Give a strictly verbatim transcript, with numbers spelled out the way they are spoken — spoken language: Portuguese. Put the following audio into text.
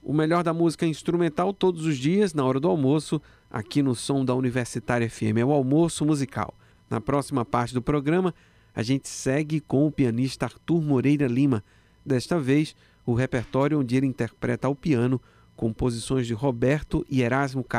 O melhor da música instrumental todos os dias, na hora do almoço, aqui no Som da Universitária F M. É o Almoço Musical. Na próxima parte do programa, a gente segue com o pianista Arthur Moreira Lima. Desta vez, o repertório onde ele interpreta ao piano composições de Roberto e Erasmo Carlos.